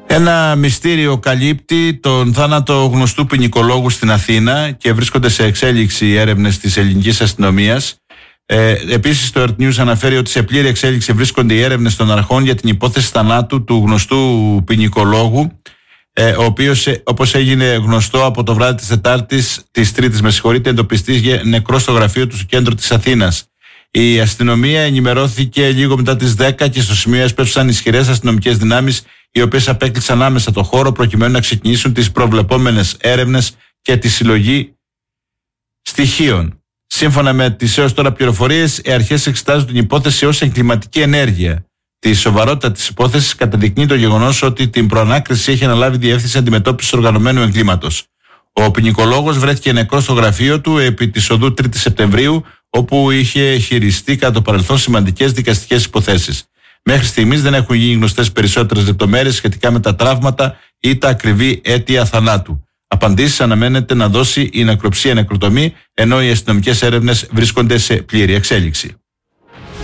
Ένα μυστήριο καλύπτει τον θάνατο γνωστού ποινικολόγου στην Αθήνα και βρίσκονται σε εξέλιξη οι έρευνες της ελληνικής αστυνομίας. Επίσης το Earth News αναφέρει ότι σε πλήρη εξέλιξη βρίσκονται οι έρευνες των αρχών για την υπόθεση θανάτου του γνωστού ποινικολόγου, ο οποίος, όπως έγινε γνωστό από το βράδυ της Τετάρτης, της Τρίτης, εντοπιστής νεκρός στο γραφείο του στο κέντρο της Αθήνας. Η αστυνομία ενημερώθηκε λίγο μετά τις 10 και στο σημείο έσπευσαν ισχυρές αστυνομικές δυνάμεις, οι οποίες απέκλεισαν άμεσα το χώρο προκειμένου να ξεκινήσουν τις προβλεπόμενες έρευνες και τη συλλογή στοιχείων. Σύμφωνα με τις έως τώρα πληροφορίες, οι αρχές εξετάζουν την υπόθεση ως εγκληματική ενέργεια. Τη σοβαρότητα της υπόθεσης καταδεικνύει το γεγονός ότι την προανάκριση έχει αναλάβει η Διεύθυνση Αντιμετώπισης Οργανωμένου Εγκλήματος. Ο ποινικολόγος βρέθηκε νεκρός στο γραφείο του επί της οδού 3η Σεπτεμβρίου, όπου είχε χειριστεί κατά το παρελθόν σημαντικές δικαστικές υποθέσεις. Μέχρι στιγμής δεν έχουν γίνει γνωστές περισσότερες λεπτομέρειες σχετικά με τα τραύματα ή τα ακριβή αίτια θανάτου. Απαντήσεις αναμένεται να δώσει η νεκροψία νεκροτομή, ενώ οι αστυνομικές έρευνες βρίσκονται σε πλήρη εξέλιξη.